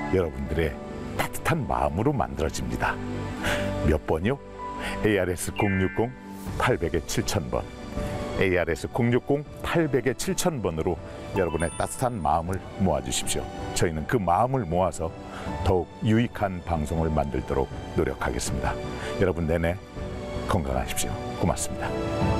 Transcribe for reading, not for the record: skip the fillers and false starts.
여러분들의 따뜻한 마음으로 만들어집니다. 몇 번이요? ARS 060-800에 7000번, ARS 060-800에 7000번으로 여러분의 따뜻한 마음을 모아주십시오. 저희는 그 마음을 모아서 더욱 유익한 방송을 만들도록 노력하겠습니다. 여러분 내내 건강하십시오. 고맙습니다.